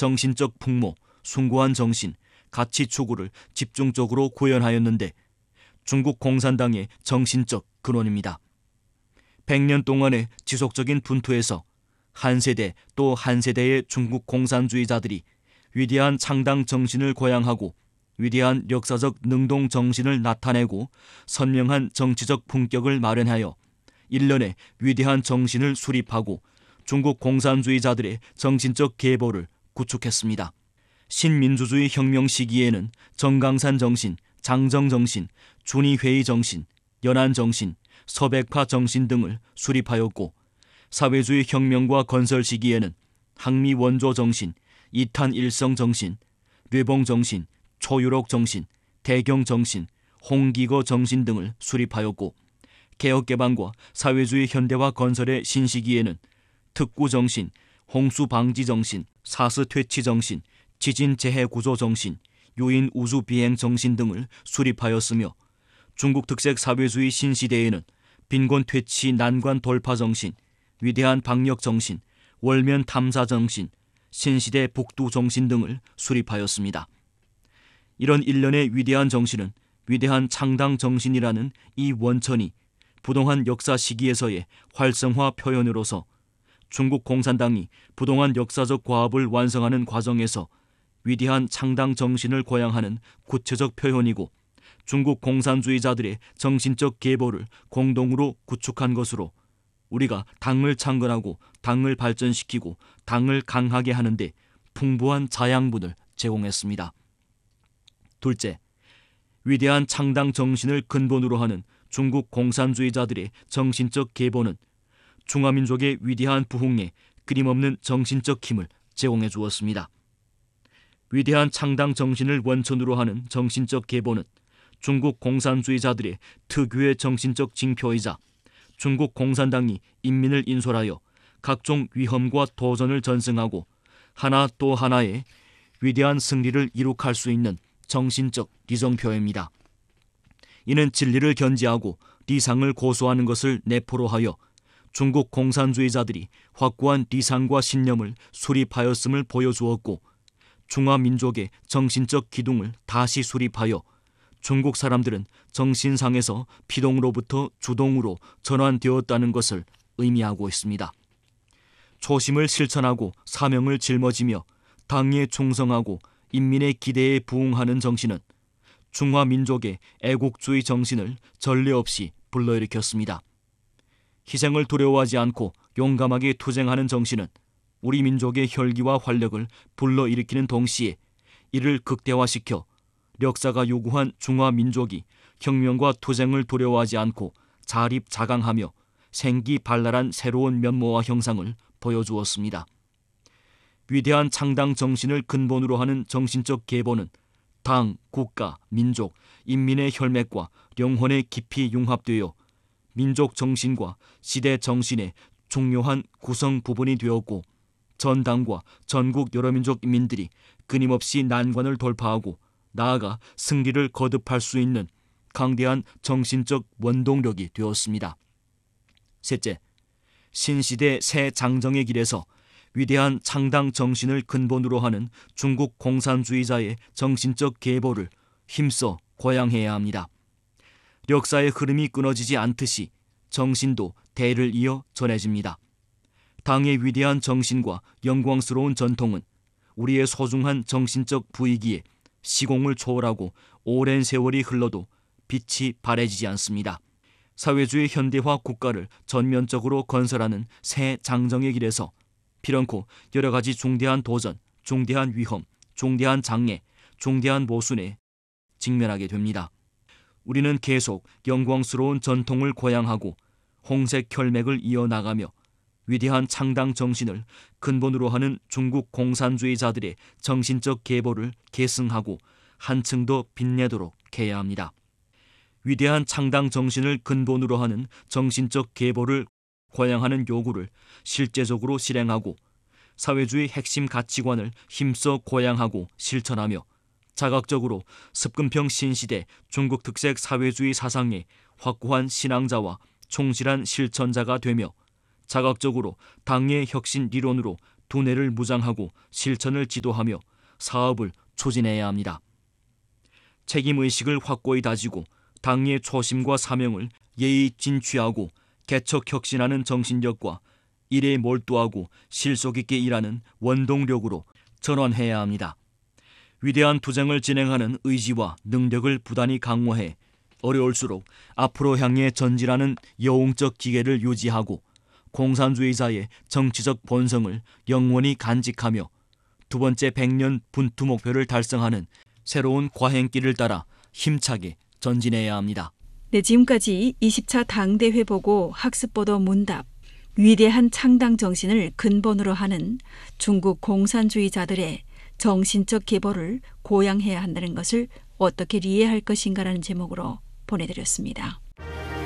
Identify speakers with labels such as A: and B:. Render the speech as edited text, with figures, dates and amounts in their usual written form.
A: 정신적 풍모, 숭고한 정신, 가치 추구를 집중적으로 구현하였는데 중국 공산당의 정신적 근원입니다. 100년 동안의 지속적인 분투에서 한 세대 또 한 세대의 중국 공산주의자들이 위대한 창당 정신을 고양하고 위대한 역사적 능동 정신을 나타내고 선명한 정치적 품격을 마련하여 일련의 위대한 정신을 수립하고 중국 공산주의자들의 정신적 계보를 구축했습니다. 신민주주의 혁명 시기에는 정강산 정신, 장정 정신, 준위회의 정신, 연안 정신, 서백파 정신 등을 수립하였고 사회주의 혁명과 건설 시기에는 항미 원조 정신, 이탄 일성 정신, 뇌봉 정신, 초유록 정신, 대경 정신, 홍기거 정신 등을 수립하였고 개혁개방과 사회주의 현대화 건설의 신시기에는 특구 정신, 홍수 방지 정신, 사스 퇴치 정신, 지진 재해 구조 정신, 유인 우주 비행 정신 등을 수립하였으며 중국 특색 사회주의 신시대에는 빈곤 퇴치 난관 돌파 정신, 위대한 방역 정신, 월면 탐사 정신, 신시대 북두 정신 등을 수립하였습니다. 이런 일련의 위대한 정신은 위대한 창당 정신이라는 이 원천이 부동한 역사 시기에서의 활성화 표현으로서 중국 공산당이 부동한 역사적 과업을 완성하는 과정에서 위대한 창당 정신을 고양하는 구체적 표현이고 중국 공산주의자들의 정신적 계보를 공동으로 구축한 것으로 우리가 당을 창건하고 당을 발전시키고 당을 강하게 하는데 풍부한 자양분을 제공했습니다. 둘째, 위대한 창당 정신을 근본으로 하는 중국 공산주의자들의 정신적 계보는 중화민족의 위대한 부흥에 끊임없는 정신적 힘을 제공해 주었습니다. 위대한 창당 정신을 원천으로 하는 정신적 계보는 중국 공산주의자들의 특유의 정신적 징표이자 중국 공산당이 인민을 인솔하여 각종 위험과 도전을 전승하고 하나 또 하나의 위대한 승리를 이룩할 수 있는 정신적 리정표입니다. 이는 진리를 견지하고 리상을 고수하는 것을 내포로 하여 중국 공산주의자들이 확고한 리상과 신념을 수립하였음을 보여주었고 중화민족의 정신적 기둥을 다시 수립하여 중국 사람들은 정신상에서 피동으로부터 주동으로 전환되었다는 것을 의미하고 있습니다. 초심을 실천하고 사명을 짊어지며 당에 충성하고 인민의 기대에 부응하는 정신은 중화민족의 애국주의 정신을 전례 없이 불러일으켰습니다. 희생을 두려워하지 않고 용감하게 투쟁하는 정신은 우리 민족의 혈기와 활력을 불러일으키는 동시에 이를 극대화시켜 역사가 요구한 중화민족이 혁명과 투쟁을 두려워하지 않고 자립자강하며 생기발랄한 새로운 면모와 형상을 보여주었습니다. 위대한 창당 정신을 근본으로 하는 정신적 계보는 당, 국가, 민족, 인민의 혈맥과 영혼에 깊이 융합되어 민족 정신과 시대 정신의 중요한 구성 부분이 되었고 전 당과 전국 여러 민족 인민들이 끊임없이 난관을 돌파하고 나아가 승리를 거듭할 수 있는 강대한 정신적 원동력이 되었습니다. 셋째, 신시대 새 장정의 길에서 위대한 창당 정신을 근본으로 하는 중국 공산주의자의 정신적 계보를 힘써 고양해야 합니다. 역사의 흐름이 끊어지지 않듯이 정신도 대를 이어 전해집니다. 당의 위대한 정신과 영광스러운 전통은 우리의 소중한 정신적 부위기에 시공을 초월하고 오랜 세월이 흘러도 빛이 발해지지 않습니다. 사회주의 현대화 국가를 전면적으로 건설하는 새 장정의 길에서 필연코 여러 가지 중대한 도전, 중대한 위험, 중대한 장애, 중대한 모순에 직면하게 됩니다. 우리는 계속 영광스러운 전통을 고양하고 홍색 혈맥을 이어나가며 위대한 창당 정신을 근본으로 하는 중국 공산주의자들의 정신적 계보를 계승하고 한층 더 빛내도록 해야 합니다. 위대한 창당 정신을 근본으로 하는 정신적 계보를 고양하는 요구를 실제적으로 실행하고 사회주의 핵심 가치관을 힘써 고양하고 실천하며 자각적으로 습근평 신시대 중국 특색 사회주의 사상의 확고한 신앙자와 충실한 실천자가 되며 자각적으로 당의 혁신 리론으로 두뇌를 무장하고 실천을 지도하며 사업을 추진해야 합니다. 책임의식을 확고히 다지고 당의 초심과 사명을 예의 진취하고 개척혁신하는 정신력과 일에 몰두하고 실속 있게 일하는 원동력으로 전환해야 합니다. 위대한 투쟁을 진행하는 의지와 능력을 부단히 강화해 어려울수록 앞으로 향해 전진하는 영웅적 기계를 유지하고 공산주의자의 정치적 본성을 영원히 간직하며 두 번째 100년 분투 목표를 달성하는 새로운 과행길을 따라 힘차게 전진해야 합니다.
B: 네, 지금까지 20차 당대회 보고 학습보도 문답, 위대한 창당 정신을 근본으로 하는 중국 공산주의자들의 정신적 계보를 고양해야 한다는 것을 어떻게 이해할 것인가라는 제목으로 보내드렸습니다.